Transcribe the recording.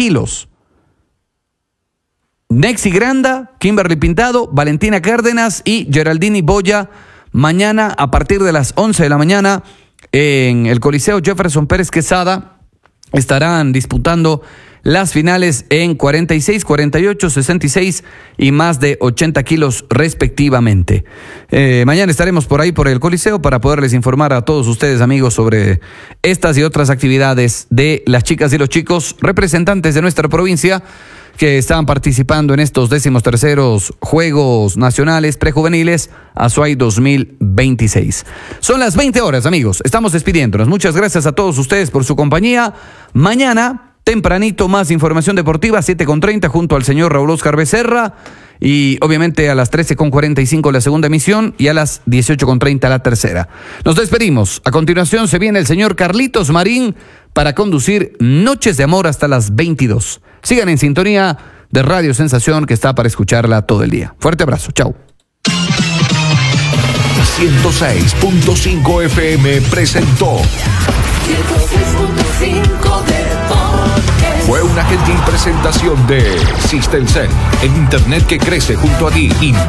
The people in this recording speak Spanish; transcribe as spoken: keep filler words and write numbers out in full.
kilos. Nexi Granda, Kimberly Pintado, Valentina Cárdenas y Geraldini Boya, mañana a partir de las once de la mañana en el Coliseo Jefferson Pérez Quesada estarán disputando las finales en cuarenta y seis, cuarenta y ocho, sesenta y seis y más de ochenta kilos respectivamente. Eh, mañana estaremos por ahí por el Coliseo para poderles informar a todos ustedes, amigos, sobre estas y otras actividades de las chicas y los chicos representantes de nuestra provincia que están participando en estos décimos terceros Juegos Nacionales Prejuveniles Azuay dos mil veintiséis. Son las veinte horas, amigos. Estamos despidiéndonos. Muchas gracias a todos ustedes por su compañía. Mañana, tempranito, más información deportiva, siete con treinta, junto al señor Raúl Oscar Becerra. Y obviamente a las trece con cuarenta y cinco la segunda emisión y a las dieciocho con treinta la tercera. Nos despedimos. A continuación se viene el señor Carlitos Marín para conducir Noches de Amor hasta las veintidós. Sigan en sintonía de Radio Sensación, que está para escucharla todo el día. Fuerte abrazo. Chau. ciento seis punto cinco F M presentó ciento seis punto cinco Deportes. Fue una gentil presentación de Sistelcel, el internet que crece junto a ti.